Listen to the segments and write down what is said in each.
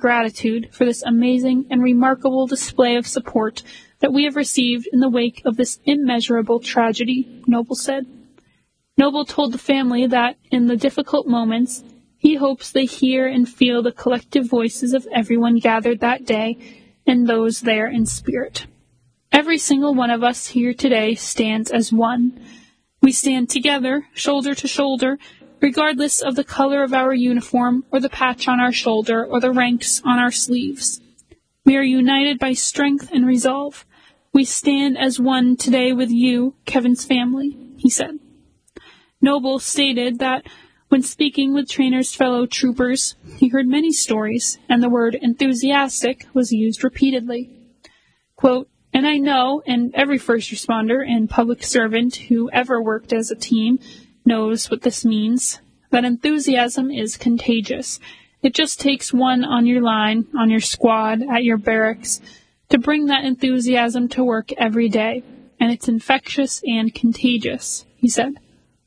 gratitude for this amazing and remarkable display of support that we have received in the wake of this immeasurable tragedy, Noble said. Noble told the family that, in the difficult moments, he hopes they hear and feel the collective voices of everyone gathered that day and those there in spirit. Every single one of us here today stands as one. We stand together, shoulder to shoulder, regardless of the color of our uniform or the patch on our shoulder or the ranks on our sleeves. We are united by strength and resolve. We stand as one today with you, Kevin's family, he said. Noble stated that when speaking with Trainer's fellow troopers, he heard many stories, and the word enthusiastic was used repeatedly. Quote, "And I know, and every first responder and public servant who ever worked as a team knows what this means, that enthusiasm is contagious. It just takes one on your line, on your squad, at your barracks, to bring that enthusiasm to work every day, and it's infectious and contagious," he said.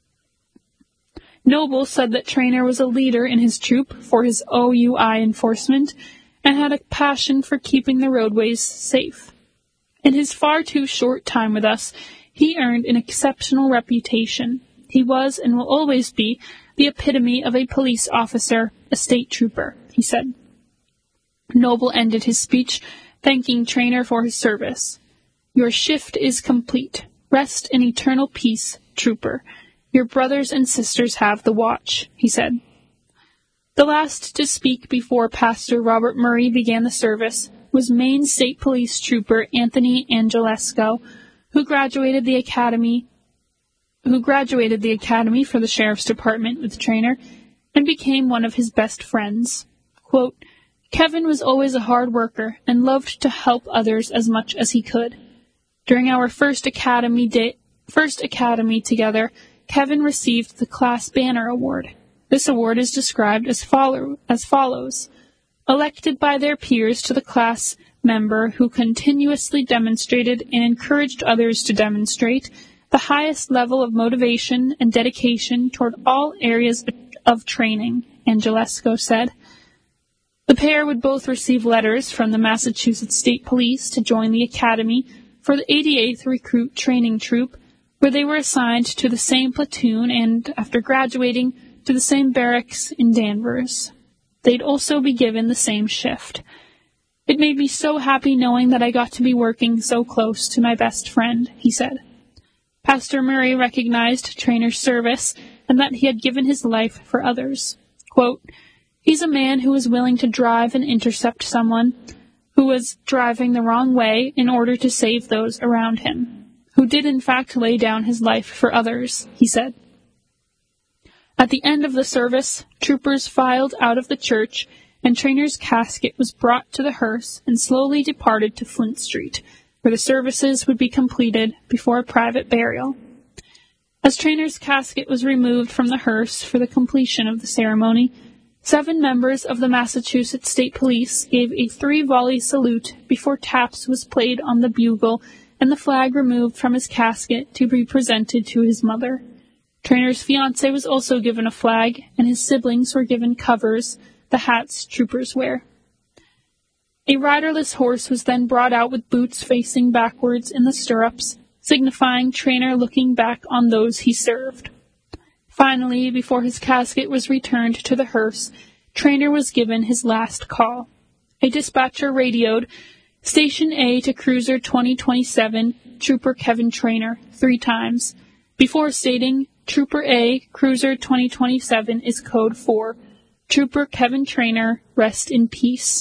Noble said that Trainer was a leader in his troop for his OUI enforcement and had a passion for keeping the roadways safe. In his far too short time with us, he earned an exceptional reputation. He was and will always be the epitome of a police officer, a state trooper, he said. Noble ended his speech thanking Trainer for his service. "Your shift is complete. Rest in eternal peace, trooper. Your brothers and sisters have the watch," he said. The last to speak before Pastor Robert Murray began the service was Maine State Police Trooper Anthony Angelesco, who graduated the academy for the Sheriff's Department with Trainer and became one of his best friends. Quote, "Kevin was always a hard worker and loved to help others as much as he could. During our first academy together, Kevin received the Class Banner Award. This award is described as follows. Elected by their peers to the class member who continuously demonstrated and encouraged others to demonstrate the highest level of motivation and dedication toward all areas of training," Angelesco said. The pair would both receive letters from the Massachusetts State Police to join the academy for the 88th Recruit Training Troop, where they were assigned to the same platoon and, after graduating, to the same barracks in Danvers. They'd also be given the same shift. "It made me so happy knowing that I got to be working so close to my best friend," he said. Pastor Murray recognized Trainer's service and that he had given his life for others. Quote, "He's a man who is willing to drive and intercept someone who was driving the wrong way in order to save those around him, who did in fact lay down his life for others," he said. At the end of the service, troopers filed out of the church, and Trainer's casket was brought to the hearse and slowly departed to Flint Street, where the services would be completed before a private burial. As Trainer's casket was removed from the hearse for the completion of the ceremony, 7 members of the Massachusetts State Police gave a 3-volley salute before taps was played on the bugle and the flag removed from his casket to be presented to his mother. Trainer's fiancé was also given a flag, and his siblings were given covers, the hats troopers wear. A riderless horse was then brought out with boots facing backwards in the stirrups, signifying Trainer looking back on those he served. Finally, before his casket was returned to the hearse, Trainer was given his last call. A dispatcher radioed, "Station A to Cruiser 2027, Trooper Kevin Trainer," 3 times, before stating, "Trooper A, Cruiser 2027 is code 4. Trooper Kevin Trainer, rest in peace."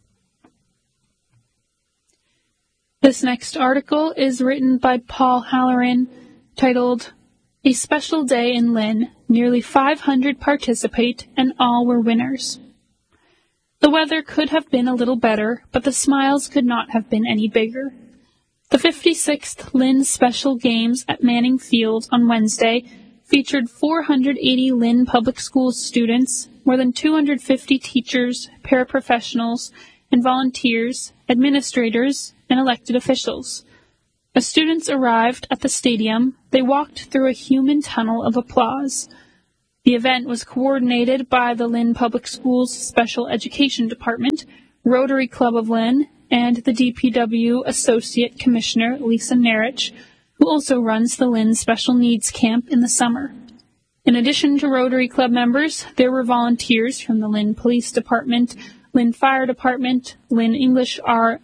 This next article is written by Paul Halloran, titled, "A Special Day in Lynn. Nearly 500 participate, and all were winners." The weather could have been a little better, but the smiles could not have been any bigger. The 56th Lynn Special Games at Manning Field on Wednesday featured 480 Lynn Public Schools students, more than 250 teachers, paraprofessionals, and volunteers, administrators, and elected officials. As students arrived at the stadium, they walked through a human tunnel of applause. The event was coordinated by the Lynn Public Schools Special Education Department, Rotary Club of Lynn, and the DPW Associate Commissioner Lisa Nerich, who also runs the Lynn Special Needs Camp in the summer. In addition to Rotary Club members, there were volunteers from the Lynn Police Department, Lynn Fire Department, Lynn English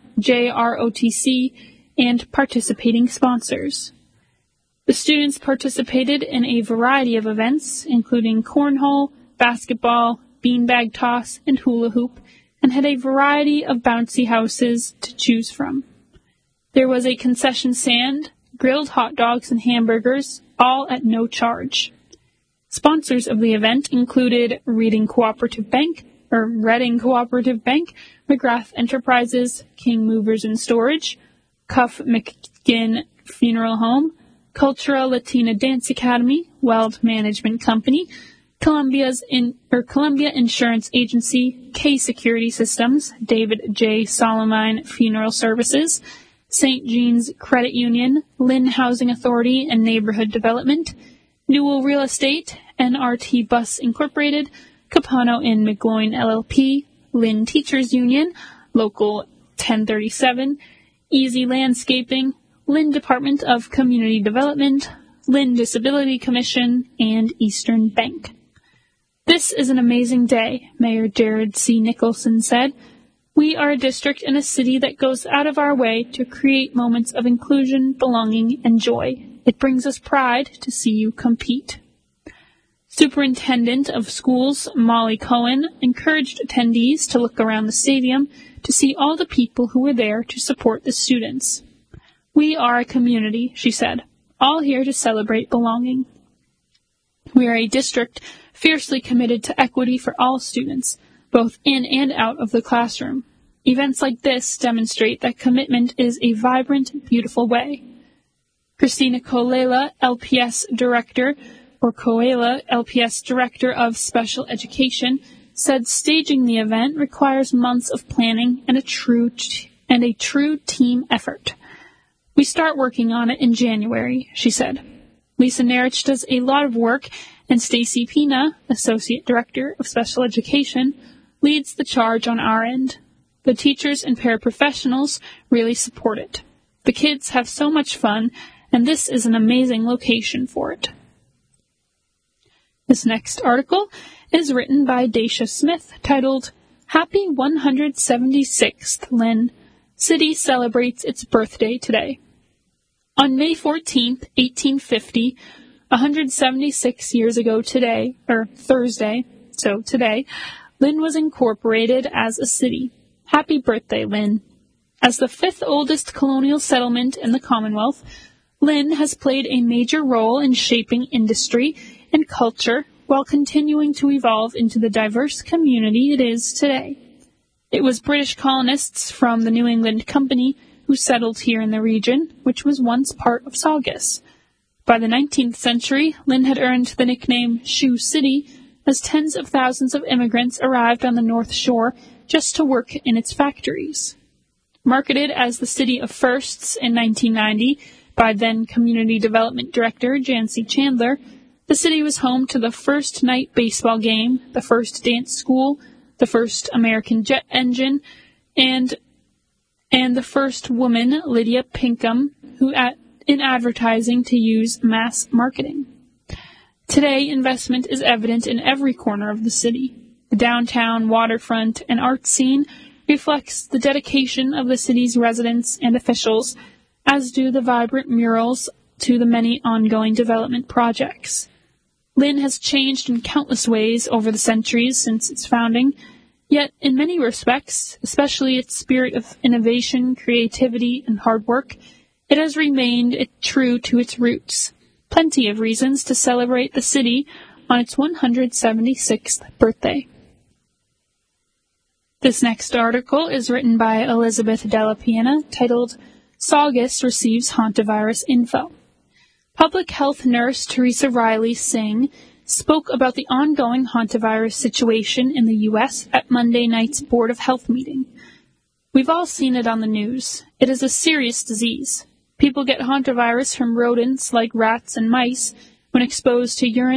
JROTC, and participating sponsors. The students participated in a variety of events, including cornhole, basketball, beanbag toss, and hula hoop, and had a variety of bouncy houses to choose from. There was a concession stand, grilled hot dogs and hamburgers, all at no charge. Sponsors of the event included Reading Cooperative Bank, Reading Cooperative Bank, McGrath Enterprises, King Movers and Storage, Cuff McGinn Funeral Home, Cultura Latina Dance Academy, Weld Management Company, Columbia Insurance Agency, K Security Systems, David J. Solomine Funeral Services, St. Jean's Credit Union, Lynn Housing Authority and Neighborhood Development, Newell Real Estate, NRT Bus Incorporated, Capano and McGloin LLP, Lynn Teachers Union, Local 1037, Easy Landscaping, Lynn Department of Community Development, Lynn Disability Commission, and Eastern Bank. This is an amazing day, Mayor Jared C. Nicholson said. We are a district and a city that goes out of our way to create moments of inclusion, belonging, and joy. It brings us pride to see you compete. Superintendent of Schools Molly Cohen encouraged attendees to look around the stadium to see all the people who were there to support the students. We are a community, she said, all here to celebrate belonging. We are a district fiercely committed to equity for all students, both in and out of the classroom. Events like this demonstrate that commitment is a vibrant, beautiful way. Christina Colela, LPS Director of Special Education, said staging the event requires months of planning and a true team effort. We start working on it in January, she said. Lisa Nerich does a lot of work, and Stacy Pina, Associate Director of Special Education, leads the charge on our end. The teachers and paraprofessionals really support it. The kids have so much fun, and this is an amazing location for it. This next article is written by Dacia Smith, titled, Happy 176th Lynn. City celebrates its birthday today. On May 14th, 1850, 176 years ago today, Thursday, Lynn was incorporated as a city. Happy birthday, Lynn. As the fifth oldest colonial settlement in the Commonwealth, Lynn has played a major role in shaping industry and culture while continuing to evolve into the diverse community it is today. It was British colonists from the New England Company who settled here in the region, which was once part of Saugus. By the 19th century, Lynn had earned the nickname Shoe City as tens of thousands of immigrants arrived on the North Shore just to work in its factories. Marketed as the City of Firsts in 1990 by then Community Development Director Jancy Chandler, the city was home to the first night baseball game, the first dance school, the first American jet engine, and the first woman, Lydia Pinkham, who in advertising to use mass marketing. Today, investment is evident in every corner of the city. The downtown, waterfront, and art scene reflects the dedication of the city's residents and officials, as do the vibrant murals to the many ongoing development projects. Lynn has changed in countless ways over the centuries since its founding, yet in many respects, especially its spirit of innovation, creativity, and hard work, it has remained true to its roots. Plenty of reasons to celebrate the city on its 176th birthday. This next article is written by Elizabeth Della Piana, titled, Saugus Receives Hantavirus Info. Public health nurse Teresa Riley Singh spoke about the ongoing hantavirus situation in the U.S. at Monday night's Board of Health meeting. We've all seen it on the news. It is a serious disease. People get hantavirus from rodents like rats and mice when exposed to urines,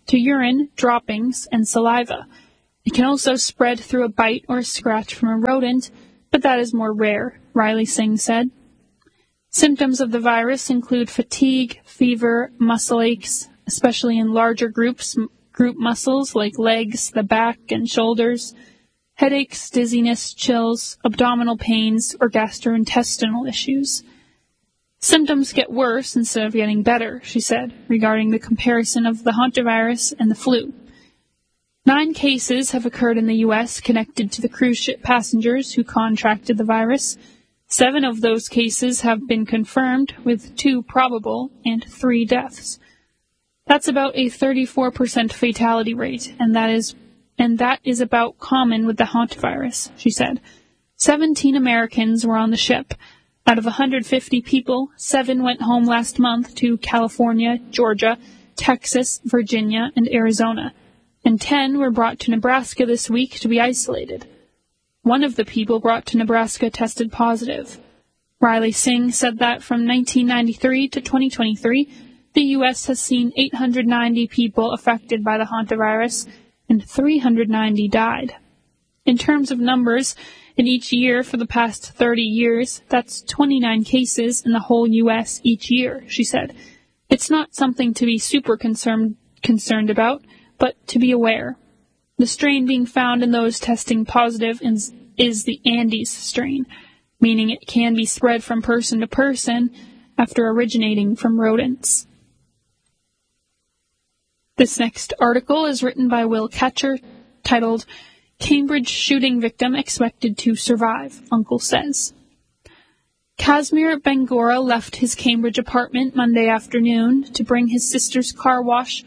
to urine, droppings, and saliva. It can also spread through a bite or a scratch from a rodent, but that is more rare, Riley Singh said. Symptoms of the virus include fatigue, fever, muscle aches, especially in larger group muscles like legs, the back, and shoulders, headaches, dizziness, chills, abdominal pains, or gastrointestinal issues. Symptoms get worse instead of getting better, she said, regarding the comparison of the hantavirus and the flu. 9 cases have occurred in the U.S. connected to the cruise ship passengers who contracted the virus. 7 of those cases have been confirmed, with 2 probable and 3 deaths. That's about a 34% fatality rate, and that is about common with the hantavirus, she said. 17 Americans were on the ship. Out of 150 people, 7 went home last month to California, Georgia, Texas, Virginia, and Arizona, and 10 were brought to Nebraska this week to be isolated. 1 of the people brought to Nebraska tested positive. Riley Singh said that from 1993 to 2023, the U.S. has seen 890 people affected by the hantavirus, and 390 died. In terms of numbers, in each year for the past 30 years, that's 29 cases in the whole U.S. each year, she said. It's not something to be super concerned about, but to be aware. The strain being found in those testing positive is the Andes strain, meaning it can be spread from person to person after originating from rodents. This next article is written by Will Catcher, titled, Cambridge Shooting Victim Expected to Survive, Uncle Says. Kazmir Bangora left his Cambridge apartment Monday afternoon to bring his sister's car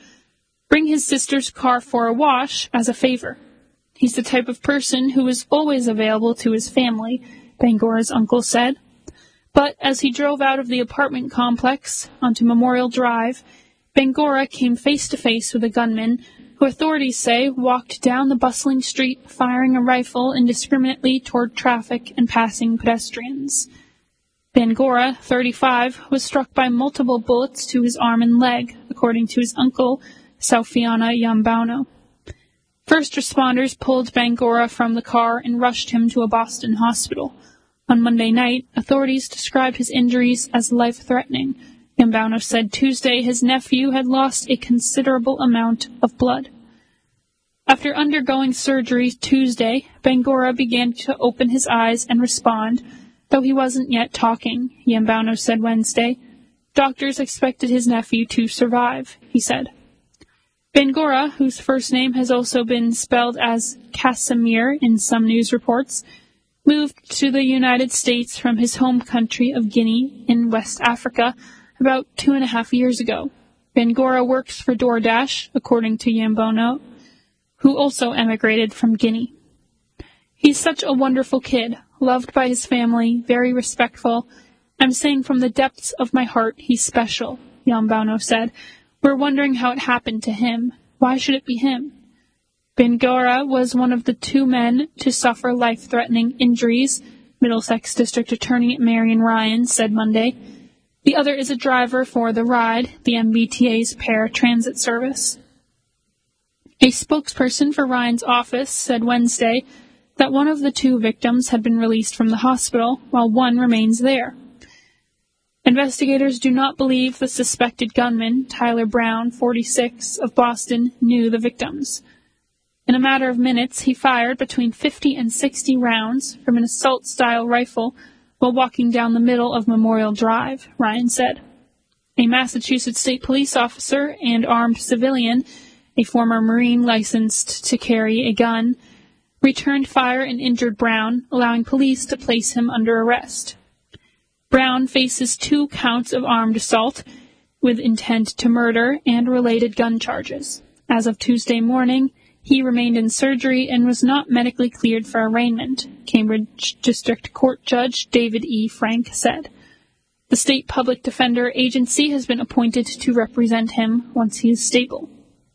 for a wash as a favor. He's the type of person who is always available to his family, Bangora's uncle said. But as he drove out of the apartment complex onto Memorial Drive, Bangora came face to face with a gunman who authorities say walked down the bustling street firing a rifle indiscriminately toward traffic and passing pedestrians. Bangora, 35, was struck by multiple bullets to his arm and leg, according to his uncle, Saufiana Yambano. First responders pulled Bangora from the car and rushed him to a Boston hospital. On Monday night, authorities described his injuries as life-threatening. Yambano said Tuesday his nephew had lost a considerable amount of blood. After undergoing surgery Tuesday, Bangora began to open his eyes and respond, though he wasn't yet talking, Yambano said Wednesday. Doctors expected his nephew to survive, he said. Bangora, whose first name has also been spelled as Casimir in some news reports, moved to the United States from his home country of Guinea in West Africa about 2.5 years ago. Bangora works for DoorDash, according to Yambano, who also emigrated from Guinea. He's such a wonderful kid, loved by his family, very respectful. I'm saying from the depths of my heart he's special, Yambano said. We're wondering how it happened to him. Why should it be him? Bangora was one of the 2 men to suffer life-threatening injuries, Middlesex District Attorney Marion Ryan said Monday. The other is a driver for The Ride, the MBTA's paratransit service. A spokesperson for Ryan's office said Wednesday that one of the 2 victims had been released from the hospital, while one remains there. Investigators do not believe the suspected gunman, Tyler Brown, 46, of Boston, knew the victims. In a matter of minutes, he fired between 50 and 60 rounds from an assault-style rifle while walking down the middle of Memorial Drive, Ryan said. A Massachusetts state police officer and armed civilian, a former Marine licensed to carry a gun, returned fire and injured Brown, allowing police to place him under arrest. Brown faces 2 counts of armed assault with intent to murder and related gun charges. As of Tuesday morning, he remained in surgery and was not medically cleared for arraignment, Cambridge District Court Judge David E. Frank said. The State Public Defender Agency has been appointed to represent him once he is stable.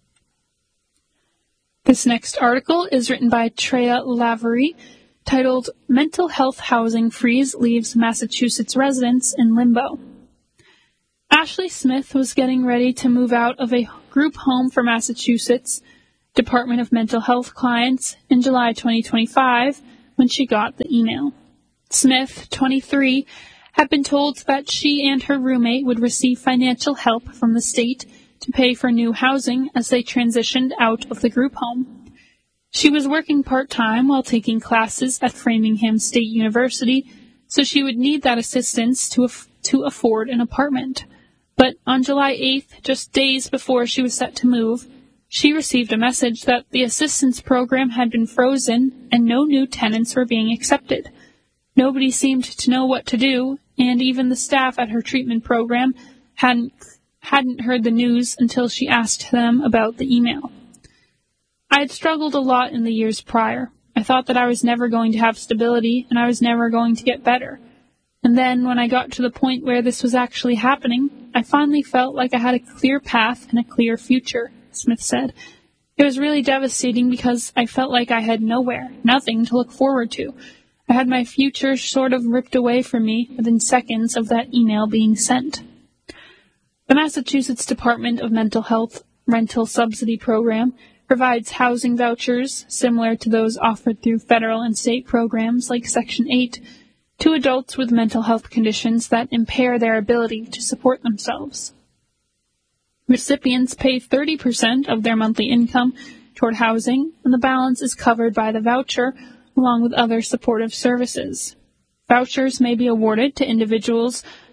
This next article is written by Treya Lavery, titled Mental Health Housing Freeze Leaves Massachusetts Residents in Limbo. Ashley Smith was getting ready to move out of a group home for Massachusetts Department of Mental Health clients in July 2025 when she got the email. Smith, 23, had been told that she and her roommate would receive financial help from the state to pay for new housing as they transitioned out of the group home. She was working part-time while taking classes at Framingham State University, so she would need that assistance to afford an apartment. But on July 8th, just days before she was set to move, she received a message that the assistance program had been frozen and no new tenants were being accepted. Nobody seemed to know what to do, and even the staff at her treatment program hadn't heard the news until she asked them about the email. I had struggled a lot in the years prior. I thought that I was never going to have stability and I was never going to get better. And then when I got to the point where this was actually happening, I finally felt like I had a clear path and a clear future, Smith said. It was really devastating because I felt like I had nowhere, nothing to look forward to. I had my future sort of ripped away from me within seconds of that email being sent. The Massachusetts Department of Mental Health Rental Subsidy Program provides housing vouchers similar to those offered through federal and state programs like Section 8 to adults with mental health conditions that impair their ability to support themselves. Recipients pay 30% of their monthly income toward housing, and the balance is covered by the voucher along with other supportive services. Vouchers may be awarded to individual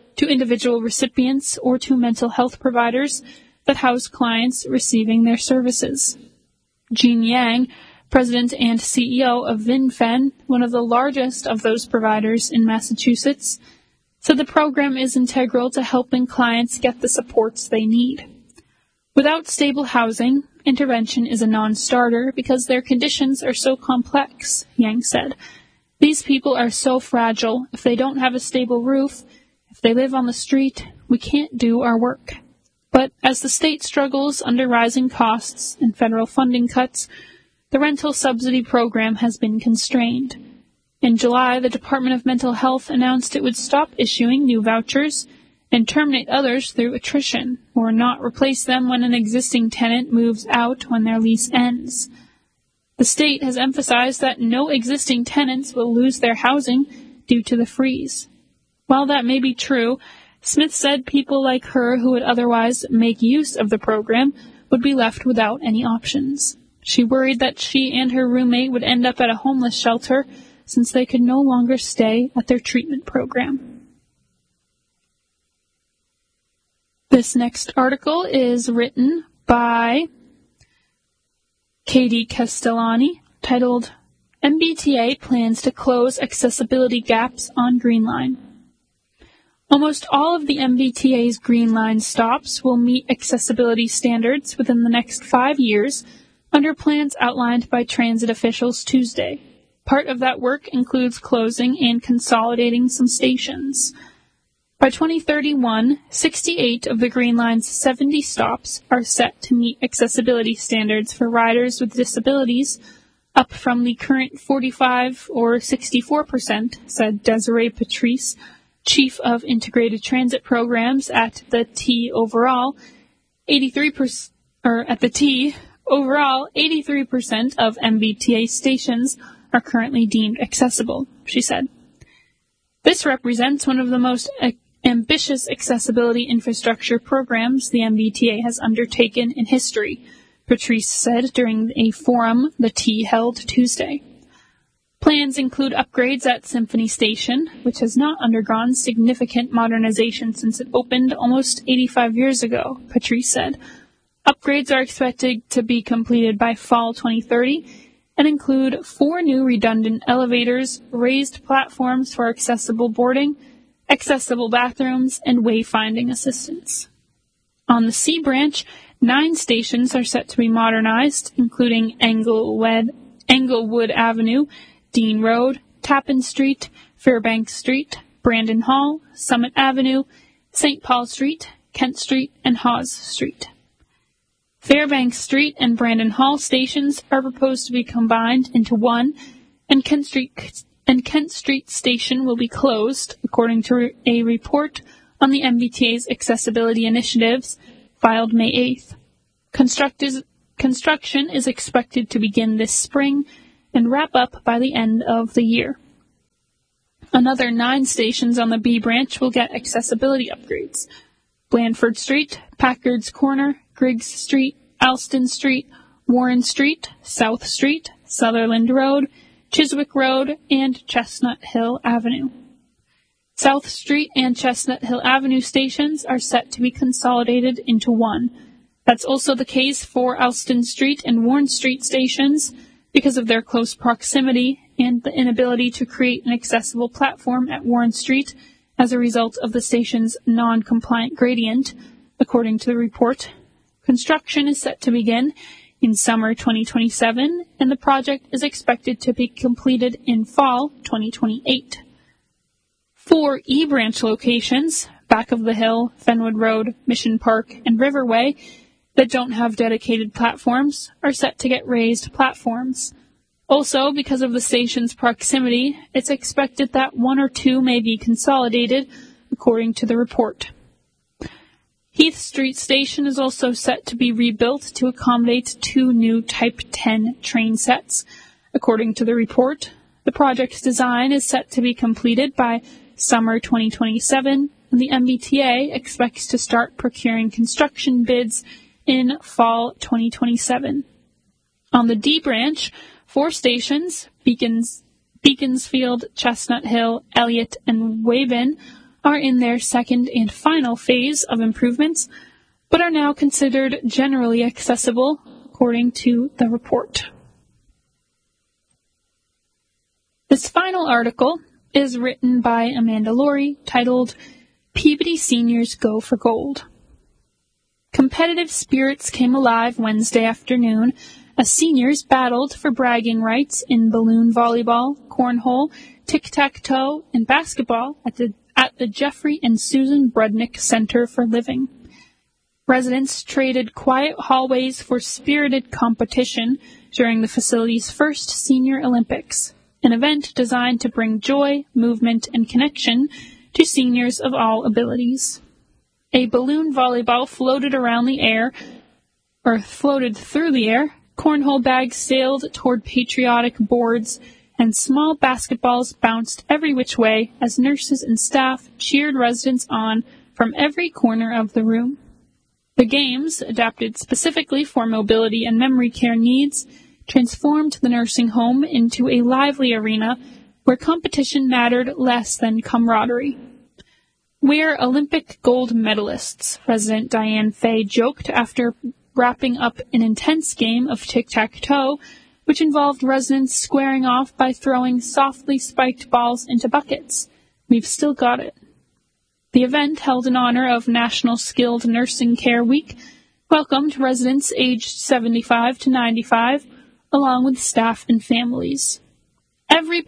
recipients or to mental health providers that house clients receiving their services. Jean Yang, President and CEO of VinFen, one of the largest of those providers in Massachusetts, said the program is integral to helping clients get the supports they need. Without stable housing, intervention is a non-starter because their conditions are so complex, Yang said. These people are so fragile. If they don't have a stable roof, if they live on the street, we can't do our work. But as the state struggles under rising costs and federal funding cuts, the rental subsidy program has been constrained. In July, the Department of Mental Health announced it would stop issuing new vouchers and terminate others through attrition, or not replace them when an existing tenant moves out when their lease ends. The state has emphasized that no existing tenants will lose their housing due to the freeze. While that may be true, Smith said people like her who would otherwise make use of the program would be left without any options. She worried that she and her roommate would end up at a homeless shelter since they could no longer stay at their treatment program. This next article is written by Katie Castellani, titled, MBTA Plans to Close Accessibility Gaps on Green Line. Almost all of the MBTA's Green Line stops will meet accessibility standards within the next 5 years under plans outlined by transit officials Tuesday. Part of that work includes closing and consolidating some stations. By 2031, 68 of the Green Line's 70 stops are set to meet accessibility standards for riders with disabilities, up from the current 45 or 64%, said Desiree Patrice, Chief of Integrated Transit Programs at the T. Overall, 83% of MBTA stations are currently deemed accessible, she said. This represents one of the most ambitious accessibility infrastructure programs the MBTA has undertaken in history, Patrice said during a forum the T held Tuesday. Plans include upgrades at Symphony Station, which has not undergone significant modernization since it opened almost 85 years ago, Patrice said. Upgrades are expected to be completed by fall 2030 and include 4 new redundant elevators, raised platforms for accessible boarding, accessible bathrooms, and wayfinding assistance. On the C branch, 9 stations are set to be modernized, including Englewood Avenue, Dean Road, Tappan Street, Fairbanks Street, Brandon Hall, Summit Avenue, St. Paul Street, Kent Street, and Hawes Street. Fairbanks Street and Brandon Hall stations are proposed to be combined into one, and Kent Street Station will be closed, according to a report on the MBTA's accessibility initiatives filed May 8th. Construction is expected to begin this spring and wrap up by the end of the year. Another 9 stations on the B branch will get accessibility upgrades. Blandford Street, Packard's Corner, Griggs Street, Alston Street, Warren Street, South Street, Sutherland Road, Chiswick Road, and Chestnut Hill Avenue. South Street and Chestnut Hill Avenue stations are set to be consolidated into one. That's also the case for Alston Street and Warren Street stations because of their close proximity and the inability to create an accessible platform at Warren Street as a result of the station's non-compliant gradient, according to the report. Construction is set to begin in summer 2027, and the project is expected to be completed in fall 2028. 4 E-Branch locations, Back of the Hill, Fenwood Road, Mission Park, and Riverway, that don't have dedicated platforms are set to get raised platforms. Also, because of the station's proximity, it's expected that 1 or 2 may be consolidated, according to the report. Heath Street Station is also set to be rebuilt to accommodate 2 new Type 10 train sets. According to the report, the project's design is set to be completed by summer 2027, and the MBTA expects to start procuring construction bids in fall 2027. On the D branch, 4 stations, Beaconsfield, Chestnut Hill, Elliott, and Weyburn, are in their second and final phase of improvements, but are now considered generally accessible, according to the report. This final article is written by Amanda Laurie, titled Peabody Seniors Go for Gold. Competitive spirits came alive Wednesday afternoon as seniors battled for bragging rights in balloon volleyball, cornhole, tic-tac-toe, and basketball at the Jeffrey and Susan Brudnick Center for Living. Residents traded quiet hallways for spirited competition during the facility's first Senior Olympics, an event designed to bring joy, movement, and connection to seniors of all abilities. A balloon volleyball floated through the air, cornhole bags sailed toward patriotic boards, and small basketballs bounced every which way as nurses and staff cheered residents on from every corner of the room. The games, adapted specifically for mobility and memory care needs, transformed the nursing home into a lively arena where competition mattered less than camaraderie. "We're Olympic gold medalists," President Diane Fay joked after wrapping up an intense game of tic-tac-toe, which involved residents squaring off by throwing softly spiked balls into buckets. "We've still got it." The event, held in honor of National Skilled Nursing Care Week, welcomed residents aged 75 to 95, along with staff and families. Every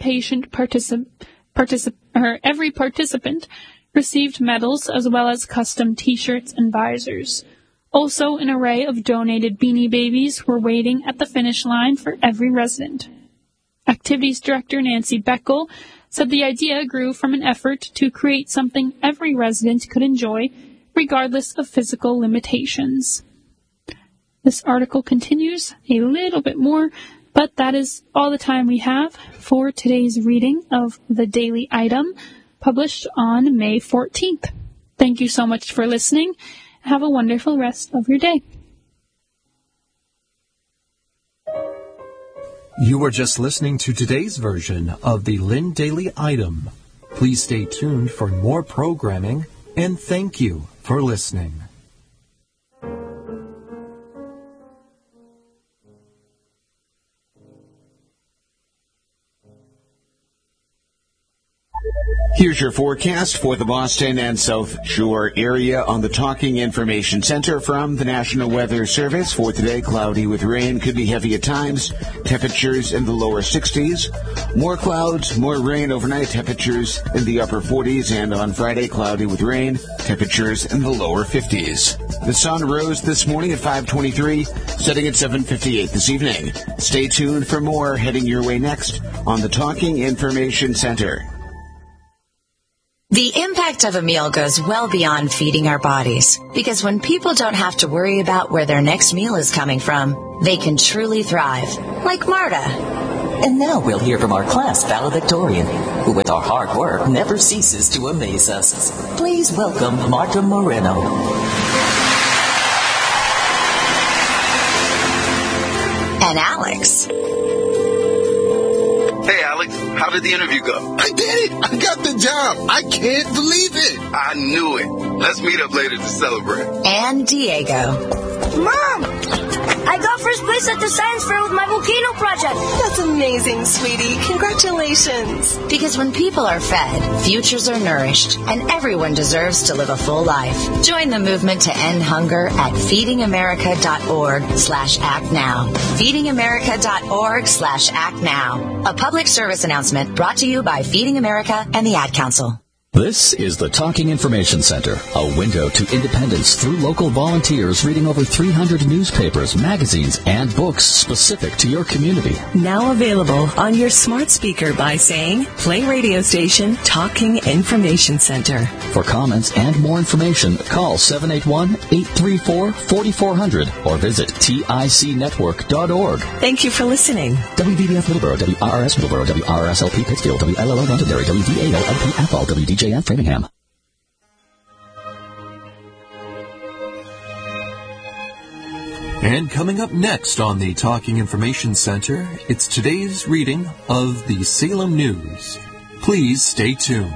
participant received medals as well as custom T-shirts and visors. Also, an array of donated Beanie Babies were waiting at the finish line for every resident. Activities Director Nancy Beckel said the idea grew from an effort to create something every resident could enjoy, regardless of physical limitations. This article continues a little bit more, but that is all the time we have for today's reading of The Daily Item, published on May 14th. Thank you so much for listening. Have a wonderful rest of your day. You were just listening to today's version of the Lynn Daily Item. Please stay tuned for more programming, and thank you for listening. Here's your forecast for the Boston and South Shore area on the Talking Information Center from the National Weather Service. For today, cloudy with rain, could be heavy at times. Temperatures in the lower 60s. More clouds, more rain overnight. Temperatures in the upper 40s. And on Friday, cloudy with rain. Temperatures in the lower 50s. The sun rose this morning at 5:23, setting at 7:58 this evening. Stay tuned for more heading your way next on the Talking Information Center. The impact of a meal goes well beyond feeding our bodies, because when people don't have to worry about where their next meal is coming from, they can truly thrive, like Marta. And now we'll hear from our class valedictorian, who with our hard work never ceases to amaze us. Please welcome Marta Moreno. And Alex. Hey, Alex, how did the interview go? I did it! I got the job! I can't believe it! I knew it. Let's meet up later to celebrate. And Diego. Mom! I got first place at the science fair with my volcano project. That's amazing, sweetie. Congratulations. Because when people are fed, futures are nourished, and everyone deserves to live a full life. Join the movement to end hunger at feedingamerica.org/actnow. feedingamerica.org/actnow. A public service announcement brought to you by Feeding America and the Ad Council. This is the Talking Information Center, a window to independence through local volunteers reading over 300 newspapers, magazines, and books specific to your community. Now available on your smart speaker by saying, play radio station Talking Information Center. For comments and more information, call 781-834-4400 or visit ticnetwork.org. Thank you for listening. WVBF Middleborough, WRRS Middleborough, WRSLP Pittsfield, WLLO Londonderry, WDAO-LP Athol, WDJN Framingham. And coming up next on the Talking Information Center, it's today's reading of the Salem News. Please stay tuned.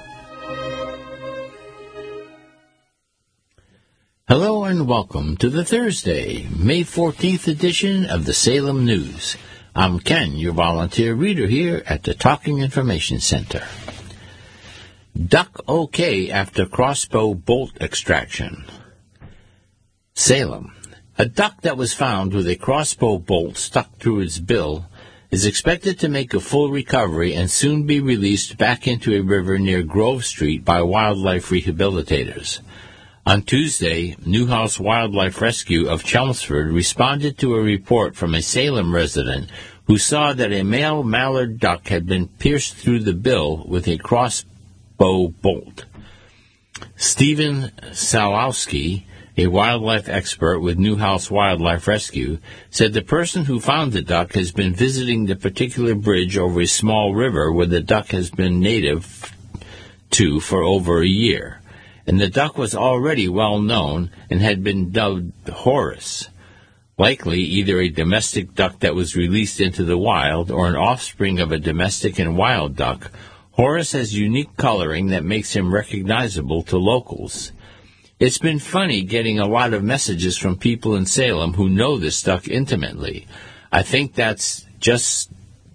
Hello and welcome to the Thursday, May 14th edition of the Salem News. I'm Ken, your volunteer reader here at the Talking Information Center. Duck okay after crossbow bolt extraction. Salem. A duck that was found with a crossbow bolt stuck through its bill is expected to make a full recovery and soon be released back into a river near Grove Street by wildlife rehabilitators. On Tuesday, Newhouse Wildlife Rescue of Chelmsford responded to a report from a Salem resident who saw that a male mallard duck had been pierced through the bill with a crossbow bolt. Stephen Salowski, a wildlife expert with Newhouse Wildlife Rescue, said the person who found the duck has been visiting the particular bridge over a small river where the duck has been native to for over a year, and the duck was already well known and had been dubbed Horace, likely either a domestic duck that was released into the wild or an offspring of a domestic and wild duck. Horace has unique coloring that makes him recognizable to locals. It's been funny getting a lot of messages from people in Salem who know this duck intimately. I think that's just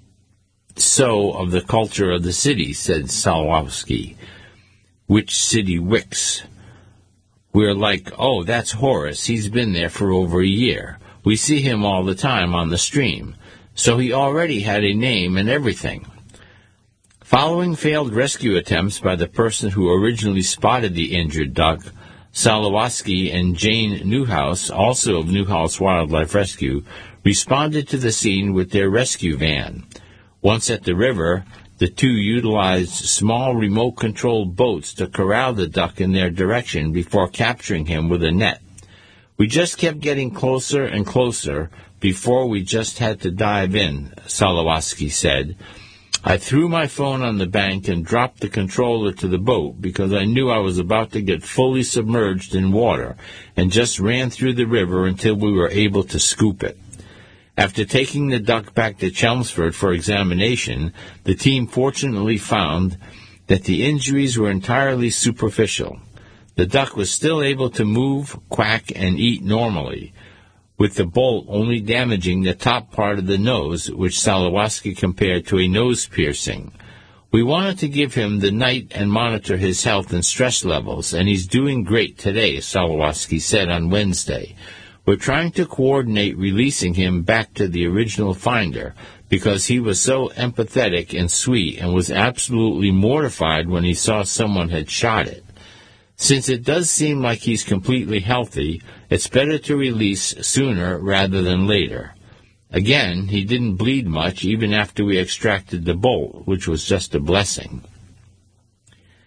so of the culture of the city, said Salowski. Which city wicks? We're like, oh, that's Horace. He's been there for over a year. We see him all the time on the stream. So he already had a name and everything. Following failed rescue attempts by the person who originally spotted the injured duck, Salowski and Jane Newhouse, also of Newhouse Wildlife Rescue, responded to the scene with their rescue van. Once at the river, the two utilized small remote-controlled boats to corral the duck in their direction before capturing him with a net. We just kept getting closer and closer before we just had to dive in, Salowski said. I threw my phone on the bank and dropped the controller to the boat because I knew I was about to get fully submerged in water and just ran through the river until we were able to scoop it. After taking the duck back to Chelmsford for examination, the team fortunately found that the injuries were entirely superficial. The duck was still able to move, quack, and eat normally, with the bolt only damaging the top part of the nose, which Salowski compared to a nose piercing. We wanted to give him the night and monitor his health and stress levels, and he's doing great today, Salowski said on Wednesday. We're trying to coordinate releasing him back to the original finder because he was so empathetic and sweet and was absolutely mortified when he saw someone had shot it. Since it does seem like he's completely healthy, it's better to release sooner rather than later. Again, he didn't bleed much even after we extracted the bolt, which was just a blessing.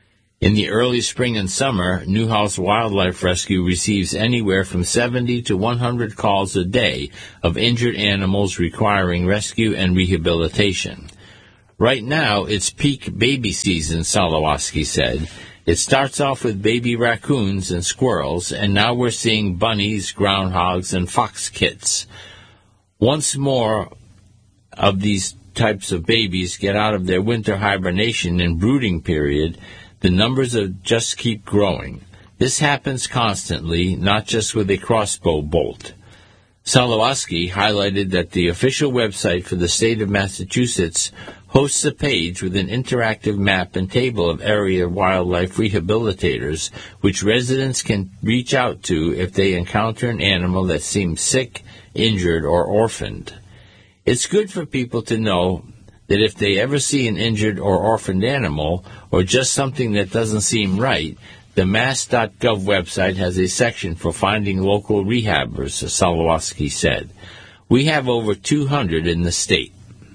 In the early spring and summer, Newhouse Wildlife Rescue receives anywhere from 70 to 100 calls a day of injured animals requiring rescue and rehabilitation. Right now, it's peak baby season, Solowaski said. It starts off with baby raccoons and squirrels, and now we're seeing bunnies, groundhogs, and fox kits. Once more of these types of babies get out of their winter hibernation and brooding period, the numbers just keep growing. This happens constantly, not just with a crossbow bolt. Solowaski highlighted that the official website for the state of Massachusetts hosts a page with an interactive map and table of area wildlife rehabilitators, which residents can reach out to if they encounter an animal that seems sick, injured, or orphaned. It's good for people to know that if they ever see an injured or orphaned animal, or just something that doesn't seem right, the mass.gov website has a section for finding local rehabbers, Solowaski said. We have over 200 in the state.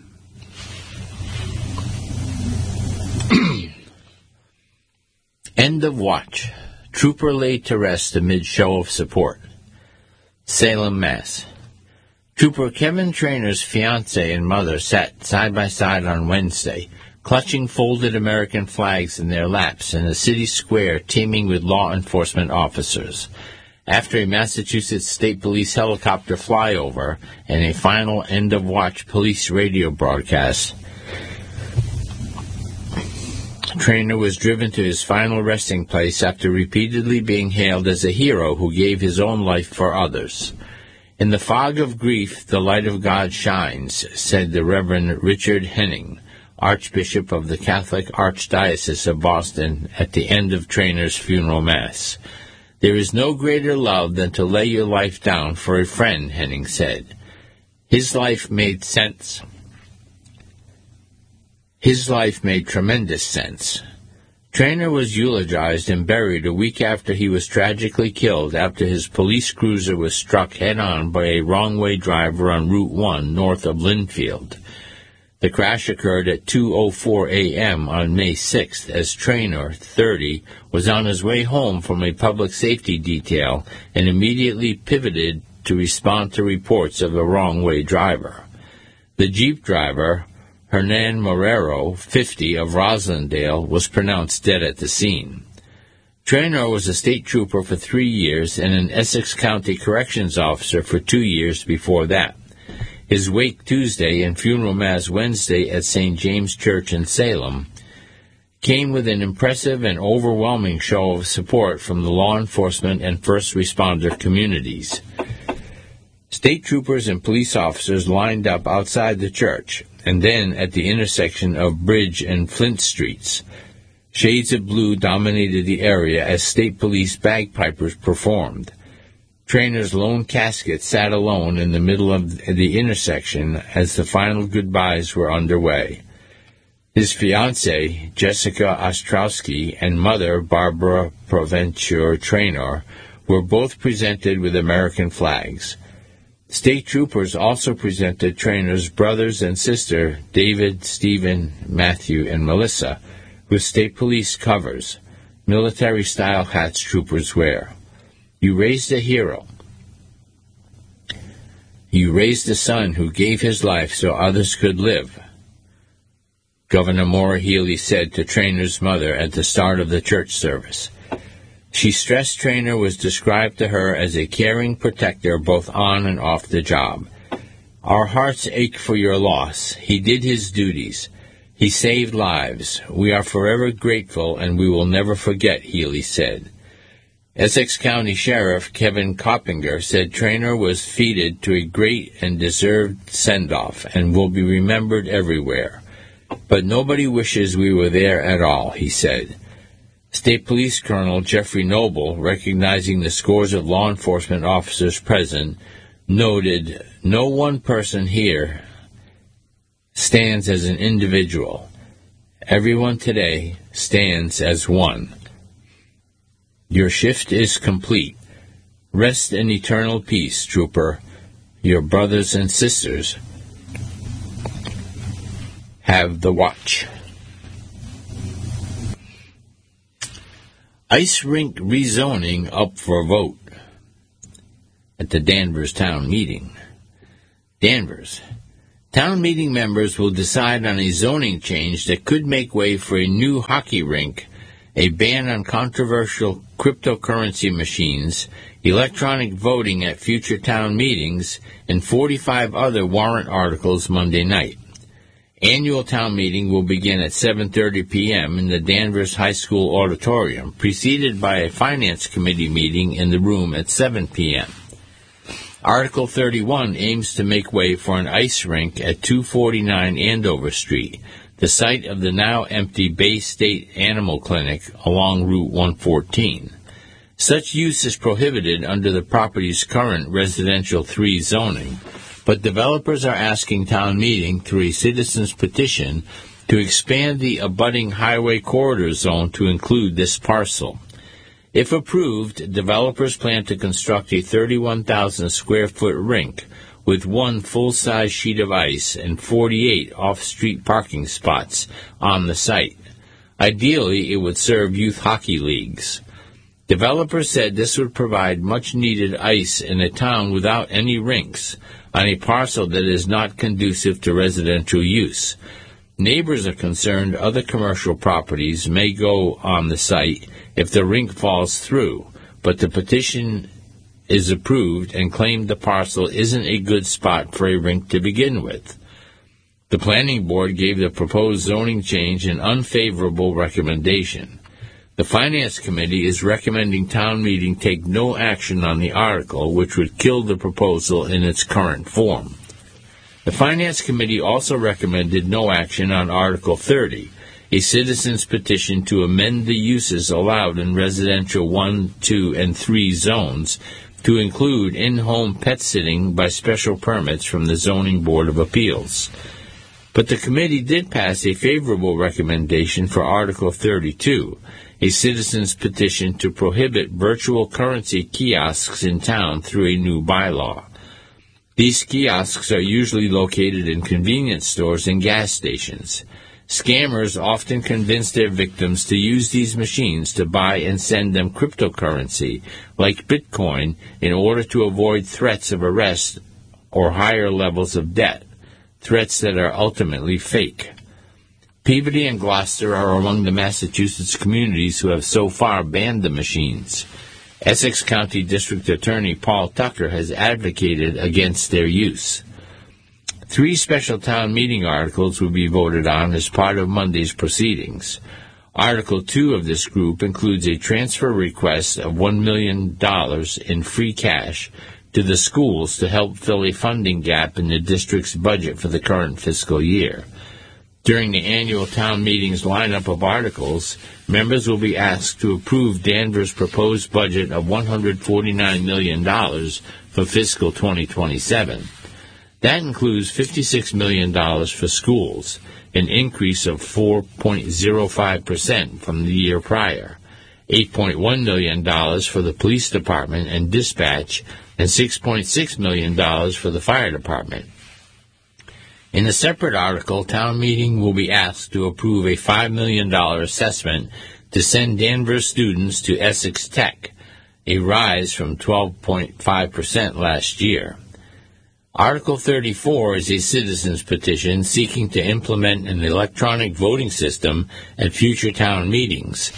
End of watch. Trooper laid to rest amid show of support. Salem, Mass. Trooper Kevin Trainor's fiancée and mother sat side by side on Wednesday, clutching folded American flags in their laps in a city square teeming with law enforcement officers. After a Massachusetts State Police helicopter flyover and a final end-of-watch police radio broadcast, Trainor was driven to his final resting place after repeatedly being hailed as a hero who gave his own life for others. In the fog of grief, the light of God shines, said the Reverend Richard Henning, Archbishop of the Catholic Archdiocese of Boston, at the end of Trainor's funeral mass. There is no greater love than to lay your life down for a friend, Henning said. His life made sense. His life made tremendous sense. Trainor was eulogized and buried a week after he was tragically killed after his police cruiser was struck head-on by a wrong-way driver on Route 1 north of Linfield. The crash occurred at 2:04 a.m. on May 6th as Trainor, 30, was on his way home from a public safety detail and immediately pivoted to respond to reports of a wrong-way driver. The Jeep driver, Hernan Marrero, 50, of Roslindale, was pronounced dead at the scene. Trainor was a state trooper for 3 years and an Essex County corrections officer for 2 years before that. His wake Tuesday and funeral mass Wednesday at St. James Church in Salem came with an impressive and overwhelming show of support from the law enforcement and first responder communities. State troopers and police officers lined up outside the church, and then at the intersection of Bridge and Flint Streets. Shades of blue dominated the area as state police bagpipers performed. Trainor's lone casket sat alone in the middle of the intersection as the final goodbyes were underway. His fiancée, Jessica Ostrowski, and mother, Barbara Proventure Trainor, were both presented with American flags. State troopers also presented Trainor's brothers and sister, David, Stephen, Matthew, and Melissa, with state police covers, military-style hats troopers wear. You raised a hero. You raised a son who gave his life so others could live, Governor Maura Healey said to Trainor's mother at the start of the church service. She stressed Trainor was described to her as a caring protector both on and off the job. Our hearts ache for your loss. He did his duties. He saved lives. We are forever grateful, and we will never forget, Healey said. Essex County Sheriff Kevin Coppinger said Trainor was feted to a great and deserved send-off and will be remembered everywhere. But nobody wishes we were there at all, he said. State Police Colonel Jeffrey Noble, recognizing the scores of law enforcement officers present, noted, "No one person here stands as an individual. Everyone today stands as one. Your shift is complete. Rest in eternal peace, trooper. Your brothers and sisters have the watch." Ice rink rezoning up for vote at the Danvers Town Meeting. Danvers. Town meeting members will decide on a zoning change that could make way for a new hockey rink, a ban on controversial cryptocurrency machines, electronic voting at future town meetings, and 45 other warrant articles Monday night. Annual town meeting will begin at 7:30 p.m. in the Danvers High School auditorium, preceded by a Finance Committee meeting in the room at 7 p.m. Article 31 aims to make way for an ice rink at 249 Andover Street, the site of the now empty Bay State Animal Clinic along Route 114. Such use is prohibited under the property's current Residential 3 zoning, but developers are asking town meeting through a citizen's petition to expand the abutting highway corridor zone to include this parcel. If approved, developers plan to construct a 31,000-square-foot rink with one full-size sheet of ice and 48 off-street parking spots on the site. Ideally, it would serve youth hockey leagues. Developers said this would provide much-needed ice in a town without any rinks on a parcel that is not conducive to residential use. Neighbors are concerned other commercial properties may go on the site if the rink falls through, but the petition is approved and claimed the parcel isn't a good spot for a rink to begin with. The planning board gave the proposed zoning change an unfavorable recommendation. The Finance Committee is recommending town meeting take no action on the article, which would kill the proposal in its current form. The Finance Committee also recommended no action on Article 30, a citizen's petition to amend the uses allowed in residential 1, 2, and 3 zones to include in-home pet sitting by special permits from the Zoning Board of Appeals. But the committee did pass a favorable recommendation for Article 32, a citizen's petition to prohibit virtual currency kiosks in town through a new bylaw. These kiosks are usually located in convenience stores and gas stations. Scammers often convince their victims to use these machines to buy and send them cryptocurrency, like Bitcoin, in order to avoid threats of arrest or higher levels of debt, threats that are ultimately fake. Peabody and Gloucester are among the Massachusetts communities who have so far banned the machines. Essex County District Attorney Paul Tucker has advocated against their use. 3 special town meeting articles will be voted on as part of Monday's proceedings. Article 2 of this group includes a transfer request of $1 million in free cash to the schools to help fill a funding gap in the district's budget for the current fiscal year. During the annual town meeting's lineup of articles, members will be asked to approve Danvers' proposed budget of $149 million for fiscal 2027. That includes $56 million for schools, an increase of 4.05% from the year prior, $8.1 million for the police department and dispatch, and $6.6 million for the fire department. In a separate article, town meeting will be asked to approve a $5 million assessment to send Danvers students to Essex Tech, a rise from 12.5% last year. Article 34 is a citizen's petition seeking to implement an electronic voting system at future town meetings,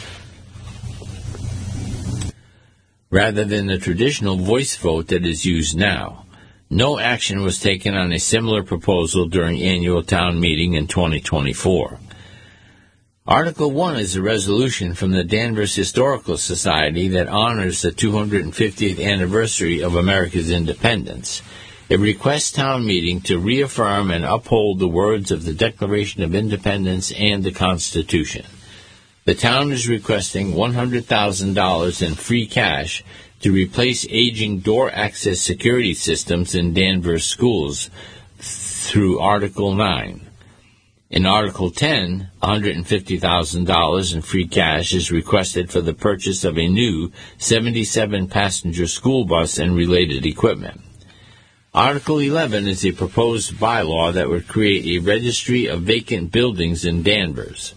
rather than the traditional voice vote that is used now. No action was taken on a similar proposal during annual town meeting in 2024. Article 1 is a resolution from the Danvers Historical Society that honors the 250th anniversary of America's independence. It requests town meeting to reaffirm and uphold the words of the Declaration of Independence and the Constitution. The town is requesting $100,000 in free cash to replace aging door access security systems in Danvers schools through Article 9. In Article 10, $150,000 in free cash is requested for the purchase of a new 77-passenger school bus and related equipment. Article 11 is a proposed bylaw that would create a registry of vacant buildings in Danvers.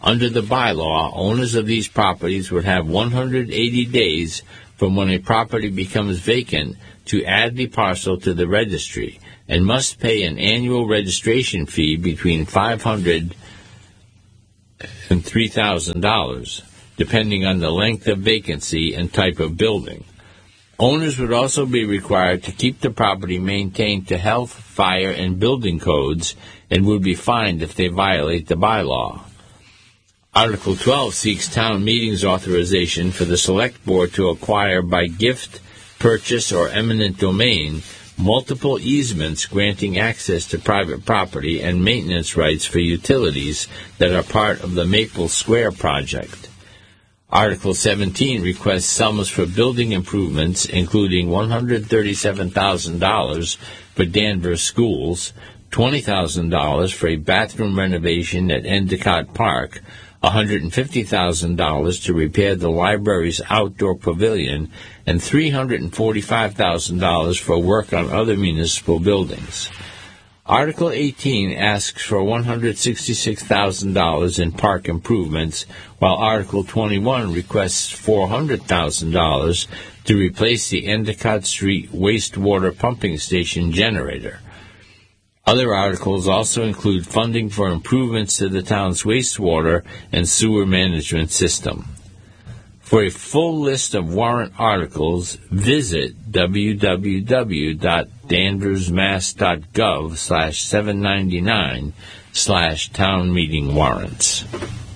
Under the bylaw, owners of these properties would have 180 days from when a property becomes vacant to add the parcel to the registry and must pay an annual registration fee between $500 and $3,000, depending on the length of vacancy and type of building. Owners would also be required to keep the property maintained to health, fire, and building codes and would be fined if they violate the bylaw. Article 12 seeks town meetings authorization for the Select Board to acquire by gift, purchase, or eminent domain multiple easements granting access to private property and maintenance rights for utilities that are part of the Maple Square project. Article 17 requests sums for building improvements, including $137,000 for Danvers schools, $20,000 for a bathroom renovation at Endicott Park, $150,000 to repair the library's outdoor pavilion, and $345,000 for work on other municipal buildings. Article 18 asks for $166,000 in park improvements, while Article 21 requests $400,000 to replace the Endicott Street wastewater pumping station generator. Other articles also include funding for improvements to the town's wastewater and sewer management system. For a full list of warrant articles, visit www.danversmass.gov/799/town-meeting-warrants.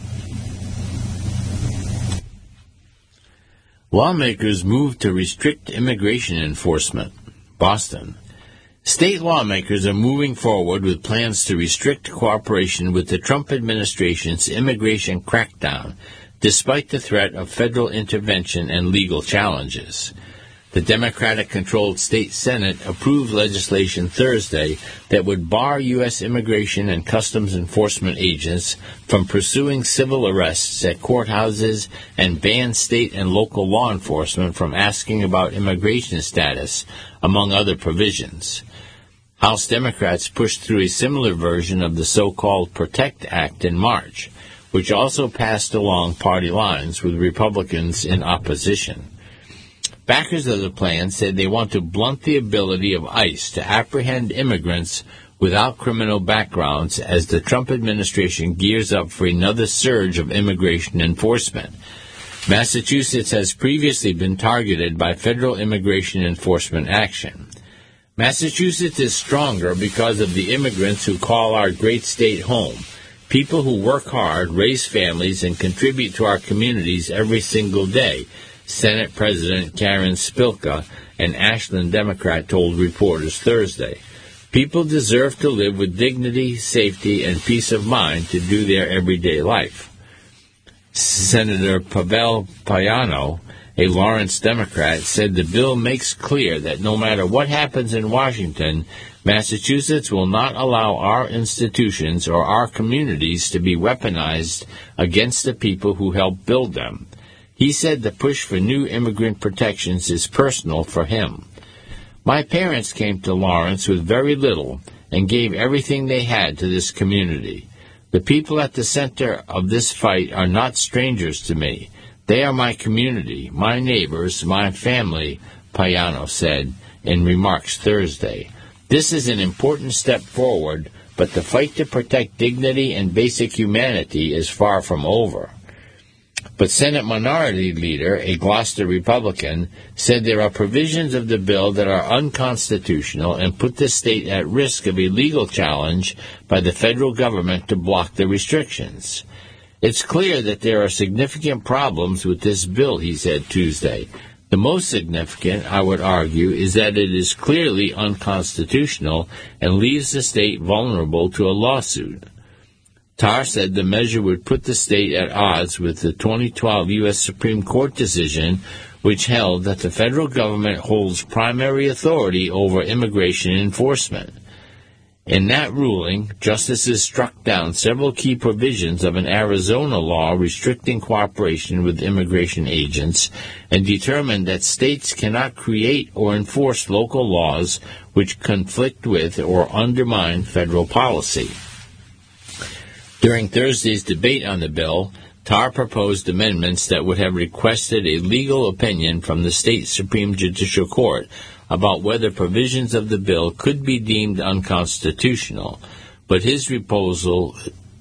Lawmakers move to restrict immigration enforcement. Boston. State lawmakers are moving forward with plans to restrict cooperation with the Trump administration's immigration crackdown, despite the threat of federal intervention and legal challenges. The Democratic-controlled state Senate approved legislation Thursday that would bar U.S. immigration and customs enforcement agents from pursuing civil arrests at courthouses and ban state and local law enforcement from asking about immigration status, among other provisions. House Democrats pushed through a similar version of the so-called PROTECT Act in March, which also passed along party lines with Republicans in opposition. Backers of the plan said they want to blunt the ability of ICE to apprehend immigrants without criminal backgrounds as the Trump administration gears up for another surge of immigration enforcement. Massachusetts has previously been targeted by federal immigration enforcement action. Massachusetts is stronger because of the immigrants who call our great state home, people who work hard, raise families, and contribute to our communities every single day, Senate President Karen Spilka, an Ashland Democrat, told reporters Thursday. People deserve to live with dignity, safety, and peace of mind to do their everyday life. Senator Pavel Payano, a Lawrence Democrat, said the bill makes clear that no matter what happens in Washington, Massachusetts will not allow our institutions or our communities to be weaponized against the people who helped build them. He said the push for new immigrant protections is personal for him. My parents came to Lawrence with very little and gave everything they had to this community. The people at the center of this fight are not strangers to me. They are my community, my neighbors, my family, Payano said in remarks Thursday. This is an important step forward, but the fight to protect dignity and basic humanity is far from over. But Senate Minority Leader, a Gloucester Republican, said there are provisions of the bill that are unconstitutional and put the state at risk of a legal challenge by the federal government to block the restrictions. It's clear that there are significant problems with this bill, he said Tuesday. The most significant, I would argue, is that it is clearly unconstitutional and leaves the state vulnerable to a lawsuit. Tarr said the measure would put the state at odds with the 2012 U.S. Supreme Court decision, which held that the federal government holds primary authority over immigration enforcement. In that ruling, justices struck down several key provisions of an Arizona law restricting cooperation with immigration agents and determined that states cannot create or enforce local laws which conflict with or undermine federal policy. During Thursday's debate on the bill, Tarr proposed amendments that would have requested a legal opinion from the state Supreme Judicial Court about whether provisions of the bill could be deemed unconstitutional, but his proposal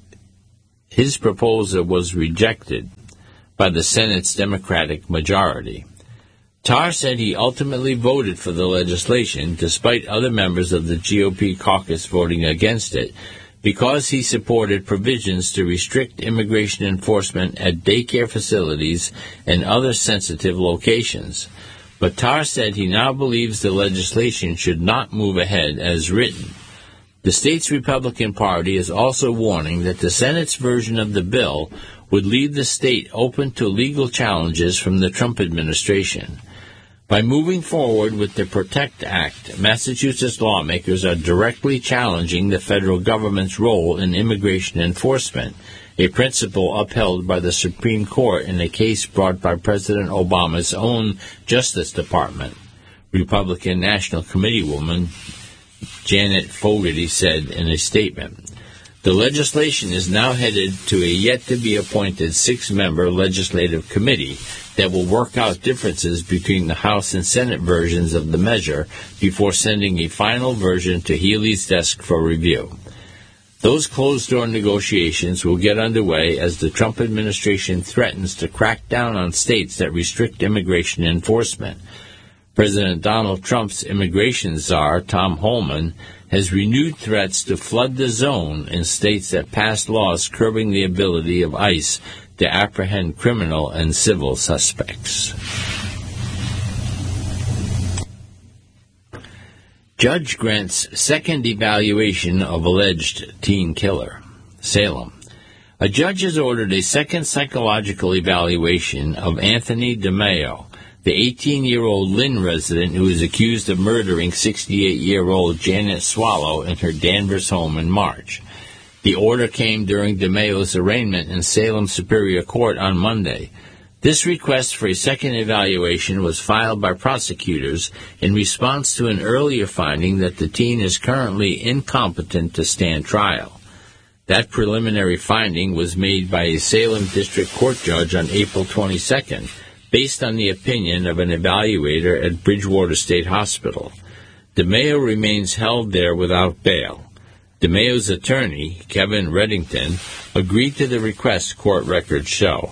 was rejected by the Senate's Democratic majority. Tarr said he ultimately voted for the legislation, despite other members of the GOP caucus voting against it, because he supported provisions to restrict immigration enforcement at daycare facilities and other sensitive locations. But Tarr said he now believes the legislation should not move ahead as written. The state's Republican Party is also warning that the Senate's version of the bill would leave the state open to legal challenges from the Trump administration. By moving forward with the PROTECT Act, Massachusetts lawmakers are directly challenging the federal government's role in immigration enforcement, a principle upheld by the Supreme Court in a case brought by President Obama's own Justice Department. Republican National Committee woman Janet Fogarty said in a statement, "The legislation is now headed to a yet-to-be-appointed 6-member legislative committee that will work out differences between the House and Senate versions of the measure before sending a final version to Healey's desk for review." Those closed-door negotiations will get underway as the Trump administration threatens to crack down on states that restrict immigration enforcement. President Donald Trump's immigration czar, Tom Homan, has renewed threats to flood the zone in states that passed laws curbing the ability of ICE to apprehend criminal and civil suspects. Judge grants second evaluation of alleged teen killer. Salem. A judge has ordered a second psychological evaluation of Anthony DeMeo, the 18-year-old Lynn resident who is accused of murdering 68-year-old Janet Swallow in her Danvers home in March. The order came during DeMeo's arraignment in Salem Superior Court on Monday. This request for a second evaluation was filed by prosecutors in response to an earlier finding that the teen is currently incompetent to stand trial. That preliminary finding was made by a Salem District Court judge on April 22nd, based on the opinion of an evaluator at Bridgewater State Hospital. DeMeo remains held there without bail. DeMeo's attorney, Kevin Reddington, agreed to the request, court records show.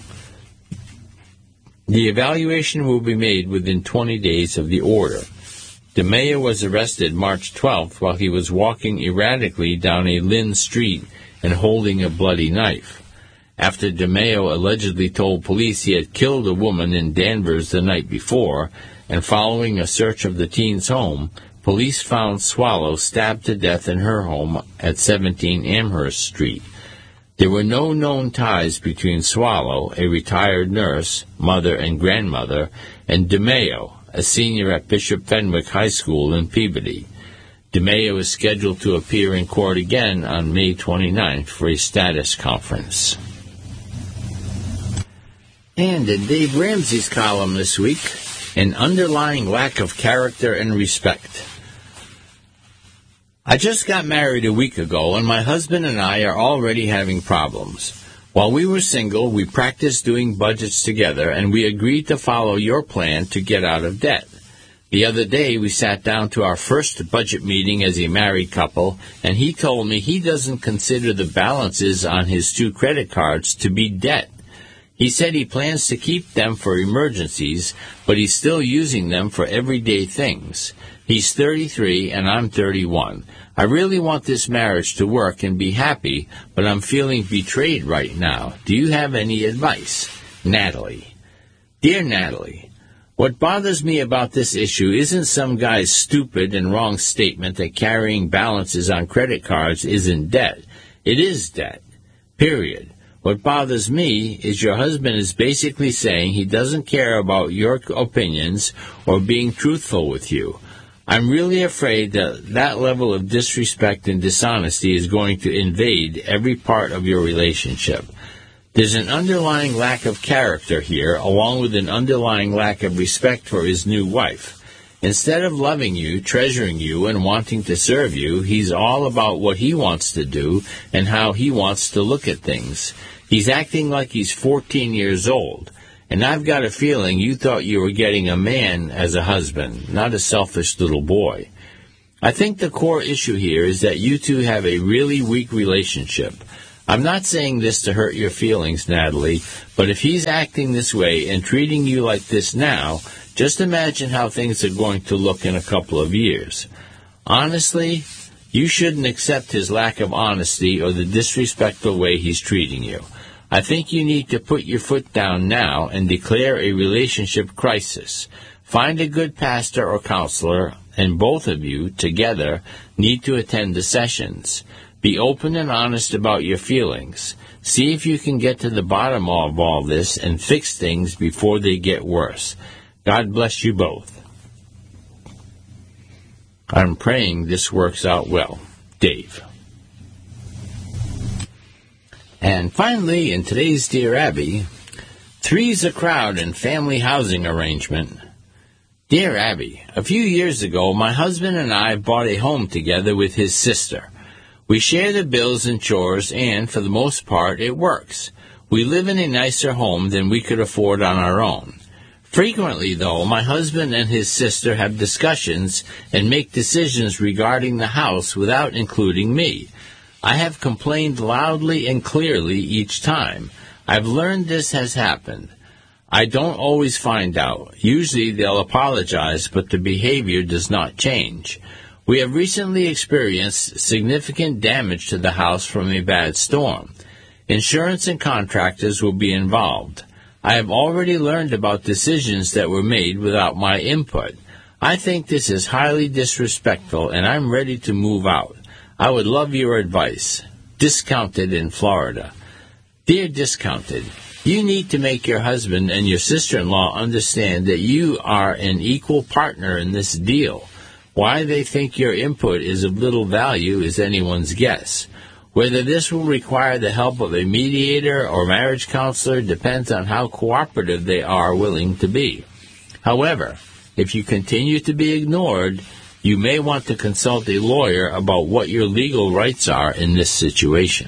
The evaluation will be made within 20 days of the order. DeMeo was arrested March 12th while he was walking erratically down a Lynn street and holding a bloody knife. After DeMeo allegedly told police he had killed a woman in Danvers the night before, and following a search of the teen's home, police found Swallow stabbed to death in her home at 17 Amherst Street. There were no known ties between Swallow, a retired nurse, mother and grandmother, and DeMeo, a senior at Bishop Fenwick High School in Peabody. DeMeo is scheduled to appear in court again on May 29th for a status conference. And in Dave Ramsey's column this week, an underlying lack of character and respect. I just got married a week ago, and my husband and I are already having problems. While we were single, we practiced doing budgets together, and we agreed to follow your plan to get out of debt. The other day, we sat down to our first budget meeting as a married couple, and he told me he doesn't consider the balances on his 2 credit cards to be debt. He said he plans to keep them for emergencies, but he's still using them for everyday things. He's 33 and I'm 31. I really want this marriage to work and be happy, but I'm feeling betrayed right now. Do you have any advice? Natalie. Dear Natalie, what bothers me about this issue isn't some guy's stupid and wrong statement that carrying balances on credit cards isn't debt. It is debt. Period. What bothers me is your husband is basically saying he doesn't care about your opinions or being truthful with you. I'm really afraid that that level of disrespect and dishonesty is going to invade every part of your relationship. There's an underlying lack of character here, along with an underlying lack of respect for his new wife. Instead of loving you, treasuring you, and wanting to serve you, he's all about what he wants to do and how he wants to look at things. He's acting like he's 14 years old. And I've got a feeling you thought you were getting a man as a husband, not a selfish little boy. I think the core issue here is that you two have a really weak relationship. I'm not saying this to hurt your feelings, Natalie, but if he's acting this way and treating you like this now, just imagine how things are going to look in a couple of years. Honestly, you shouldn't accept his lack of honesty or the disrespectful way he's treating you. I think you need to put your foot down now and declare a relationship crisis. Find a good pastor or counselor, and both of you, together, need to attend the sessions. Be open and honest about your feelings. See if you can get to the bottom of all this and fix things before they get worse. God bless you both. I'm praying this works out well. Dave. And finally, in today's Dear Abby, Three's a Crowd and Family Housing Arrangement. Dear Abby, a few years ago, my husband and I bought a home together with his sister. We share the bills and chores, and for the most part, it works. We live in a nicer home than we could afford on our own. Frequently, though, my husband and his sister have discussions and make decisions regarding the house without including me. I have complained loudly and clearly each time. I've learned this has happened. I don't always find out. Usually they'll apologize, but the behavior does not change. We have recently experienced significant damage to the house from a bad storm. Insurance and contractors will be involved. I have already learned about decisions that were made without my input. I think this is highly disrespectful, and I'm ready to move out. I would love your advice. Discounted in Florida. Dear Discounted, you need to make your husband and your sister-in-law understand that you are an equal partner in this deal. Why they think your input is of little value is anyone's guess. Whether this will require the help of a mediator or marriage counselor depends on how cooperative they are willing to be. However, if you continue to be ignored, you may want to consult a lawyer about what your legal rights are in this situation.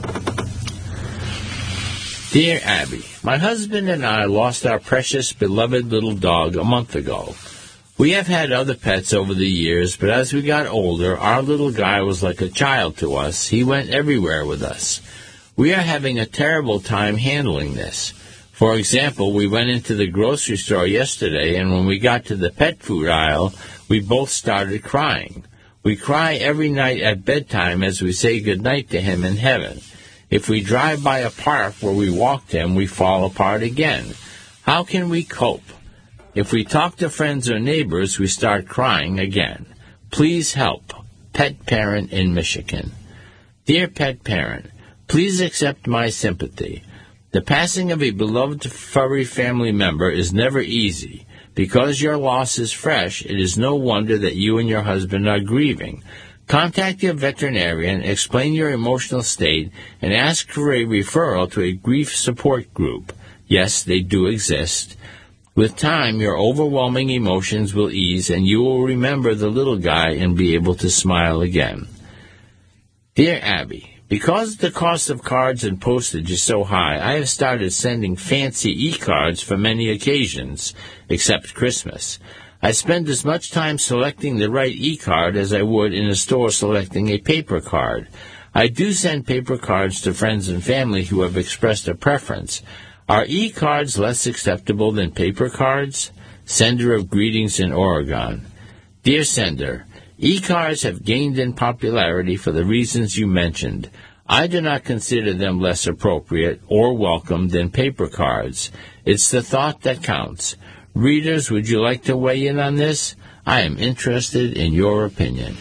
Dear Abby, my husband and I lost our precious, beloved little dog a month ago. We have had other pets over the years, but as we got older, our little guy was like a child to us. He went everywhere with us. We are having a terrible time handling this. For example, we went into the grocery store yesterday, and when we got to the pet food aisle, we both started crying. We cry every night at bedtime as we say goodnight to him in heaven. If we drive by a park where we walked him, we fall apart again. How can we cope? If we talk to friends or neighbors, we start crying again. Please help. Pet Parent in Michigan. Dear Pet Parent, please accept my sympathy. The passing of a beloved furry family member is never easy. Because your loss is fresh, it is no wonder that you and your husband are grieving. Contact your veterinarian, explain your emotional state, and ask for a referral to a grief support group. Yes, they do exist. With time, your overwhelming emotions will ease, and you will remember the little guy and be able to smile again. Dear Abby, because the cost of cards and postage is so high, I have started sending fancy e-cards for many occasions, except Christmas. I spend as much time selecting the right e-card as I would in a store selecting a paper card. I do send paper cards to friends and family who have expressed a preference. Are e-cards less acceptable than paper cards? Sender of greetings in Oregon. Dear Sender, e-cards have gained in popularity for the reasons you mentioned. I do not consider them less appropriate or welcome than paper cards. It's the thought that counts. Readers, would you like to weigh in on this? I am interested in your opinion.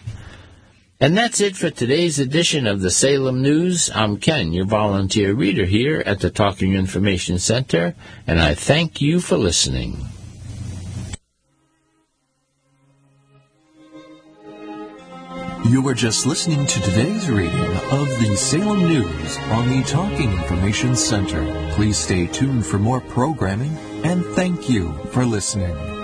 And that's it for today's edition of the Salem News. I'm Ken, your volunteer reader here at the Talking Information Center, and I thank you for listening. You were just listening to today's reading of the Salem News on the Talking Information Center. Please stay tuned for more programming, and thank you for listening.